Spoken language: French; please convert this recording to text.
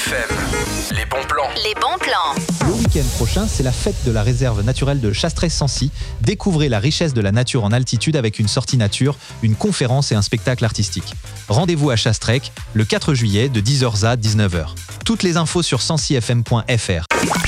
FM, les bons plans. Les bons plans. Le week-end prochain, c'est la fête de la réserve naturelle de Chastres-Sancy. Découvrez la richesse de la nature en altitude avec une sortie nature, une conférence et un spectacle artistique. Rendez-vous à Chastrec le 4 juillet de 10h à 19h. Toutes les infos sur sancyfm.fr.